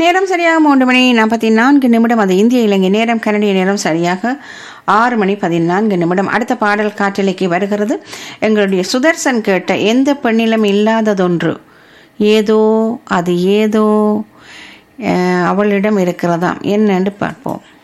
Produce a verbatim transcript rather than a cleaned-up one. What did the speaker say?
நேரம் சரியாக மூன்று மணி நாற்பத்தி நான்கு நிமிடம். அது இந்திய இலங்கை நேரம். கனடிய நேரம் சரியாக ஆறு மணி பதினான்கு நிமிடம். அடுத்த பாடல் காற்றலைக்கு வருகிறது. எங்களுடைய சுதர்சன் கேட்ட எந்த பெண்ணிலும் இல்லாததொன்று ஏதோ அது ஏதோ அவளிடம் இருக்கிறதாம். என்னன்னு பார்ப்போம்.